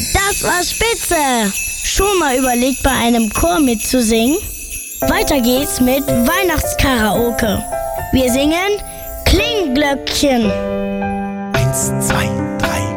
das war spitze! Schon mal überlegt, bei einem Chor mitzusingen? Weiter geht's mit Weihnachtskaraoke. Wir singen Klingglöckchen. 1, 2, 3.